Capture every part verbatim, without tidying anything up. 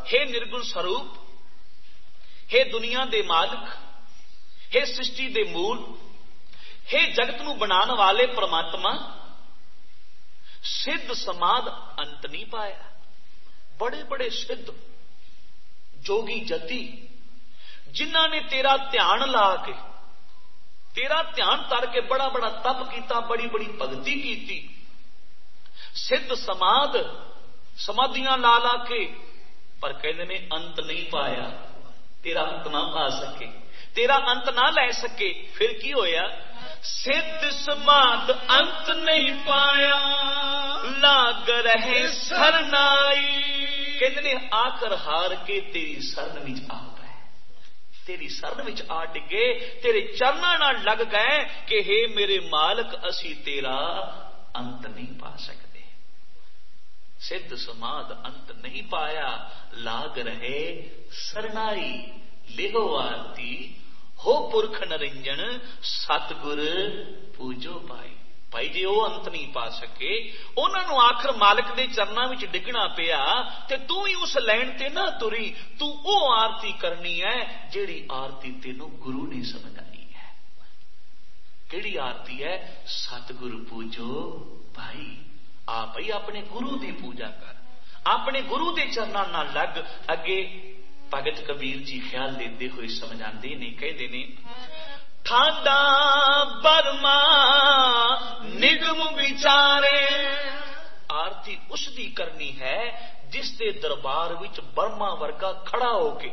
हे निर्गुण स्वरूप, हे दुनिया दे मालिक, हे सृष्टि दे मूल, हे जगत नूं बनाने वाले परमात्मा, सिद्ध समाध अंत नहीं पाया। बड़े बड़े सिद्ध जोगी जति जिन्हां ने तेरा ध्यान ला के, तेरा ध्यान तर के बड़ा बड़ा तप किया, बड़ी बड़ी भगती की, सिद्ध समाध समाधियां ला ला के, पर कहते ने अंत नहीं पाया। तेरा अंत ना पा सके, तेरा अंत ना लै सके। फिर की होया? सिद्ध समाध अंत नहीं पाया, लाग रहे सरनाई। कहते ने आकर हार के तेरी शरण विच आ गए, तेरी शरण विच आ डिगे, तेरे चरणां नाल लग गए कि हे मेरे मालक, असी तेरा अंत नहीं पा सकते। सिद्ध समाध अंत नहीं पाया, लाग रहे सरनाई। लिहो आरती हो पुरख नरिंजन, सतगुर पूजो पाई। भाई जी वो अंत नहीं पा सके, उन्होंने आखिर मालिक के चरणों में डिगना पिया, ते तू ही उस लैन ते ना तुरी। तू वो आरती करनी है जेड़ी आरती तेनों गुरु ने समझानी है। केड़ी आरती है? सतगुरु पूजो भाई। आप ही अपने गुरु की पूजा कर, अपने गुरु के चरणों नाल लग। अगे भगत कबीर जी ख्याल देते हुए समझाते ने, कहते ने, ठाडा बर्मा निगम विचारे। आरती उसकी करनी है जिसके दरबार विच बर्मा वर्गा खड़ा होके।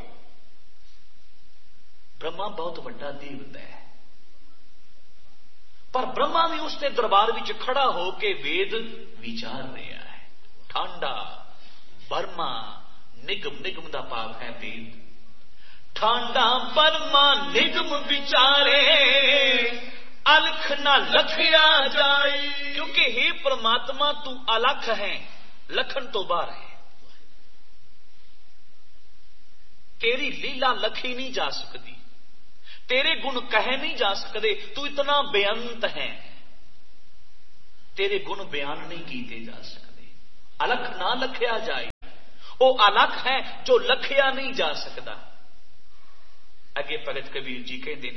ब्रह्मा बहुत बड़ा देवता है, पर ब्रह्मा भी उसके दरबार विच खड़ा होके वेद विचार रहा है। ठांडा बर्मा निगम, निगम का भाव है वेद। ठांडा बर्मा निगम विचारे, अलख ना लखया जाए। क्योंकि हे परमात्मा तू अलख है, लखन तो बाहर है। तेरी लीला लखी नहीं जा सकती, तेरे गुण कहे नहीं जा सकते। तू इतना बेअंत है, तेरे गुण बयान नहीं किए जा सकते। अलख ना लखया जाए, वो अलख है जो लखया नहीं जा सकता। अगे भगत कबीर जी कहते